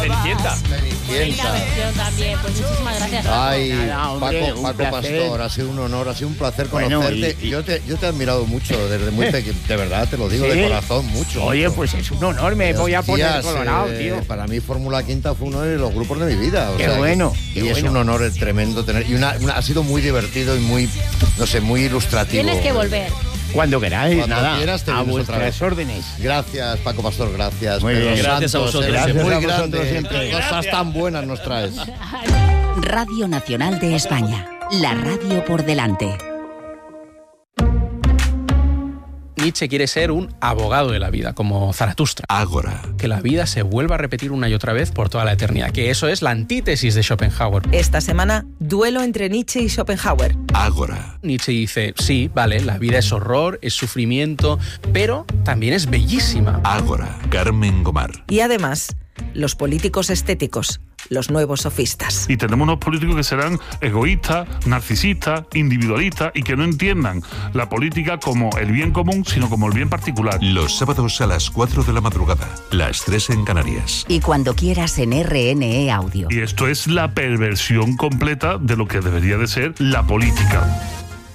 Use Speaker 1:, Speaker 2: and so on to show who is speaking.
Speaker 1: Cenicienta.
Speaker 2: Cenicienta.
Speaker 3: versión también. Pues muchísimas gracias.
Speaker 2: Ay,
Speaker 4: Nada, hombre, un
Speaker 2: Paco
Speaker 4: placer.
Speaker 2: Pastor, ha sido un honor, ha sido un placer
Speaker 4: Bueno,
Speaker 2: conocerte.
Speaker 4: y-
Speaker 2: Yo te he admirado mucho desde muy pequeño, de verdad, te lo digo
Speaker 4: ¿Sí?
Speaker 2: de corazón, mucho.
Speaker 4: Oye,
Speaker 2: mucho.
Speaker 4: pues es un honor, me voy a poner
Speaker 2: Hostias,
Speaker 4: colorado, tío.
Speaker 2: Para mí Fórmula Quinta fue uno de los grupos de mi vida.
Speaker 4: Qué bueno,
Speaker 2: Y
Speaker 4: qué
Speaker 2: es
Speaker 4: bueno.
Speaker 2: un honor tremendo tener. Y ha sido muy divertido y muy, no sé, muy ilustrativo.
Speaker 3: Tienes que volver.
Speaker 4: Cuando queráis,
Speaker 2: Cuando
Speaker 4: nada,
Speaker 2: quieras te
Speaker 4: a
Speaker 2: vienes otra
Speaker 4: vuestras
Speaker 2: vez.
Speaker 4: órdenes.
Speaker 2: Gracias, Paco Pastor, gracias.
Speaker 4: Muy bien.
Speaker 1: Gracias a vosotros.
Speaker 2: eres
Speaker 4: Gracias
Speaker 2: muy
Speaker 4: a vosotros
Speaker 2: grande.
Speaker 4: siempre.
Speaker 2: Cosas tan buenas nos traes.
Speaker 5: Radio Nacional de España. La radio por delante.
Speaker 6: Nietzsche quiere ser un abogado de la vida, como Zaratustra.
Speaker 7: Ágora.
Speaker 6: Que la vida se vuelva a repetir una y otra vez por toda la eternidad, que eso es la antítesis de Schopenhauer.
Speaker 8: Esta semana, duelo entre Nietzsche y Schopenhauer.
Speaker 7: Ágora.
Speaker 6: Nietzsche dice, sí, vale, la vida es horror, es sufrimiento, pero también es bellísima.
Speaker 7: Ágora. Carmen Gomar.
Speaker 8: Y además, los políticos estéticos, los nuevos sofistas.
Speaker 9: Y tenemos unos políticos que serán egoístas, narcisistas, individualistas y que no entiendan la política como el bien común, sino como el bien particular.
Speaker 7: Los sábados a las 4 de la madrugada, las 3 en Canarias.
Speaker 5: Y cuando quieras en RNE Audio.
Speaker 9: Y esto es la perversión completa de lo que debería de ser la política.